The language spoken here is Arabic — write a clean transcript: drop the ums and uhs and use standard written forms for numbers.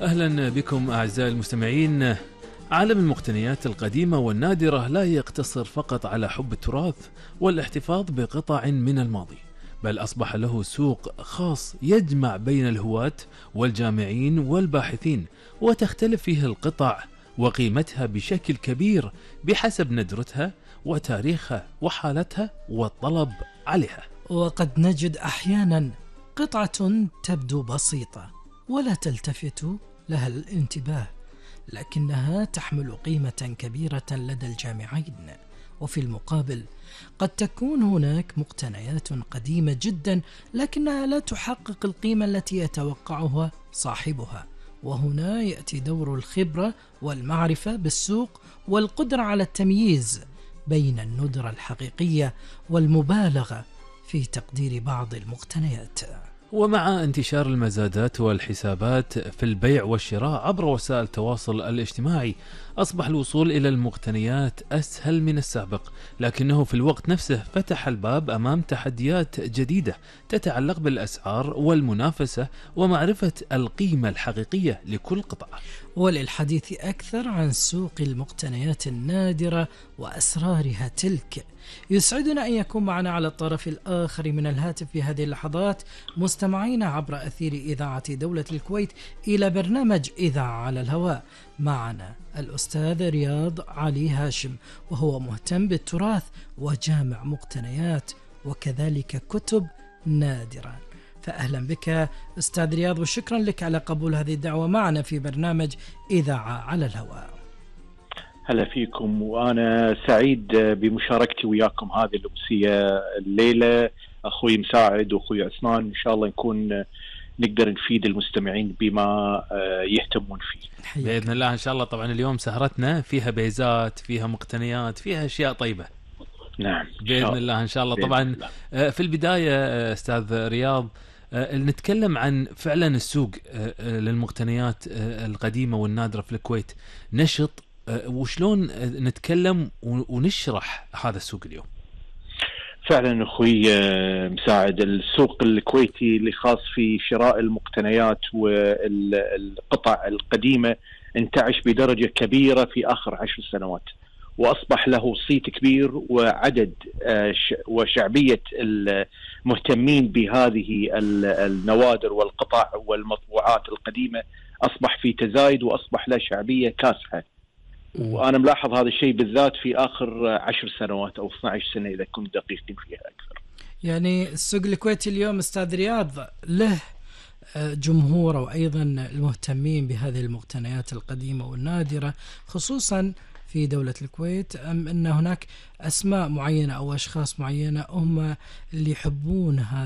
أهلا بكم أعزائي المستمعين. عالم المقتنيات القديمة والنادرة لا يقتصر فقط على حب التراث والاحتفاظ بقطع من الماضي، بل أصبح له سوق خاص يجمع بين الهواة والجامعين والباحثين، وتختلف فيه القطع وقيمتها بشكل كبير بحسب ندرتها وتاريخها وحالتها والطلب عليها. وقد نجد أحيانا قطعة تبدو بسيطة ولا تلتفت لها الانتباه، لكنها تحمل قيمة كبيرة لدى الجامعين. وفي المقابل قد تكون هناك مقتنيات قديمة جدا لكنها لا تحقق القيمة التي يتوقعها صاحبها، وهنا يأتي دور الخبرة والمعرفة بالسوق والقدرة على التمييز بين الندرة الحقيقية والمبالغة في تقدير بعض المقتنيات. ومع انتشار المزادات والحسابات في البيع والشراء عبر وسائل التواصل الاجتماعي، أصبح الوصول إلى المقتنيات أسهل من السابق، لكنه في الوقت نفسه فتح الباب أمام تحديات جديدة تتعلق بالأسعار والمنافسة ومعرفة القيمة الحقيقية لكل قطعة. وللحديث أكثر عن سوق المقتنيات النادرة وأسرارها تلك، يسعدنا أن يكون معنا على الطرف الآخر من الهاتف في هذه اللحظات مستمعين عبر أثير إذاعة دولة الكويت إلى برنامج إذاعة على الهواء. معنا الأستاذ رياض علي هاشم، وهو مهتم بالتراث وجامع مقتنيات وكذلك كتب نادرة. فأهلا بك أستاذ رياض، وشكرا لك على قبول هذه الدعوة معنا في برنامج إذاعة على الهواء. هلا فيكم، وأنا سعيد بمشاركتي وياكم هذه الأمسية الليلة. أخوي مساعد وأخوي عثمان، إن شاء الله نكون نقدر نفيد المستمعين بما يهتمون فيه بإذن الله. إن شاء الله. طبعا اليوم سهرتنا فيها بيزات، فيها مقتنيات، فيها أشياء طيبة. نعم بإذن الله إن شاء الله. طبعا في البداية أستاذ رياض، نتكلم عن فعلا السوق للمقتنيات القديمة والنادرة في الكويت نشط، وشلون نتكلم ونشرح هذا السوق اليوم؟ فعلا أخوي مساعد، السوق الكويتي اللي خاص في شراء المقتنيات والقطع القديمة انتعش بدرجة كبيرة في آخر 10 سنوات، وأصبح له صيت كبير، وعدد وشعبية المهتمين بهذه النوادر والقطع والمطبوعات القديمة أصبح في تزايد، وأصبح له شعبية كاسحة. وأنا ملاحظ هذا الشيء بالذات في آخر 10 سنوات أو 12 سنة إذا كنت دقيقين فيها أكثر. يعني السوق الكويتي اليوم أستاذ رياض له جمهور، وأيضا المهتمين بهذه المقتنيات القديمة والنادرة خصوصا في دولة الكويت، أم أن هناك أسماء معينة أو أشخاص معينة هم اللي يحبون هذا